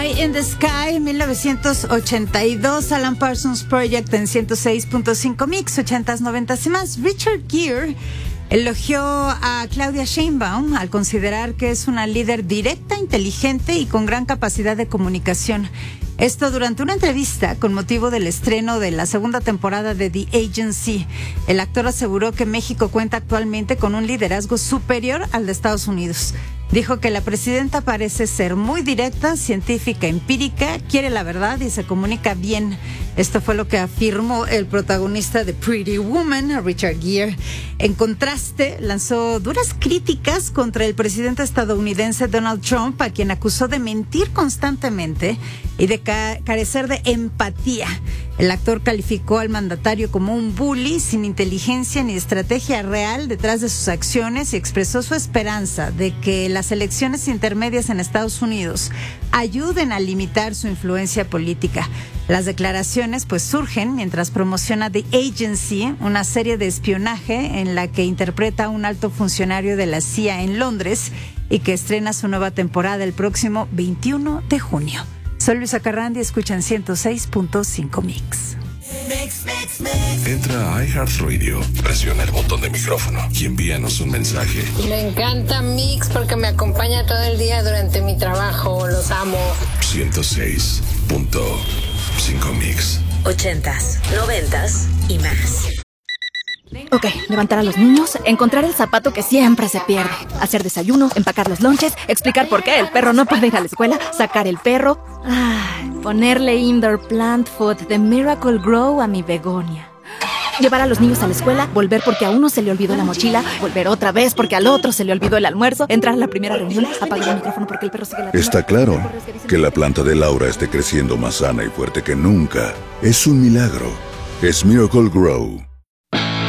In the Sky, 1982, Alan Parsons Project en 106.5 Mix, 80s, 90s y más. Richard Gere elogió a Claudia Sheinbaum al considerar que es una líder directa, inteligente y con gran capacidad de comunicación. Esto durante una entrevista con motivo del estreno de la segunda temporada de The Agency. El actor aseguró que México cuenta actualmente con un liderazgo superior al de Estados Unidos. Dijo que la presidenta parece ser muy directa, científica, empírica, quiere la verdad y se comunica bien. Esto fue lo que afirmó el protagonista de Pretty Woman, Richard Gere. En contraste, lanzó duras críticas contra el presidente estadounidense Donald Trump, a quien acusó de mentir constantemente y de carecer de empatía. El actor calificó al mandatario como un bully sin inteligencia ni estrategia real detrás de sus acciones y expresó su esperanza de que las elecciones intermedias en Estados Unidos ayuden a limitar su influencia política. Las declaraciones surgen mientras promociona The Agency, una serie de espionaje en la que interpreta a un alto funcionario de la CIA en Londres y que estrena su nueva temporada el próximo 21 de junio. Soy Luisa Carrandi, escuchan 106.5 Mix. Entra a iHeartRadio, presiona el botón de micrófono y envíanos un mensaje. Me encanta Mix porque me acompaña todo el día durante mi trabajo. Los amo. 106.5 Mix. 80s, 90s y más. Ok, levantar a los niños, encontrar el zapato que siempre se pierde, hacer desayuno, empacar los lonches, explicar por qué el perro no puede ir a la escuela, sacar el perro, ponerle indoor plant food de Miracle Grow a mi begonia. Llevar a los niños a la escuela, volver porque a uno se le olvidó la mochila, volver otra vez porque al otro se le olvidó el almuerzo, entrar a la primera reunión, apagar el micrófono porque el perro sigue ladrando. Está claro que la planta de Laura esté creciendo más sana y fuerte que nunca. Es un milagro. Es Miracle Grow.